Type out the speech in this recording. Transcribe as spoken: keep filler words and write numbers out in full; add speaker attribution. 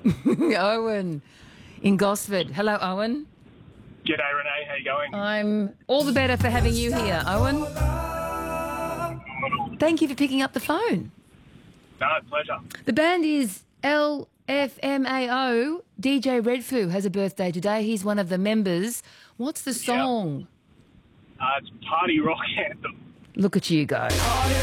Speaker 1: Owen in Gosford. Hello, Owen.
Speaker 2: G'day, Renee. How you going?
Speaker 1: I'm all the better for having you here, Owen. Thank you for picking up the phone.
Speaker 2: No, pleasure.
Speaker 1: The band is L F M A O. D J Redfoo has a birthday today. He's one of the members. What's the song?
Speaker 2: Uh, it's Party Rock Anthem.
Speaker 1: Look at you go.
Speaker 3: Party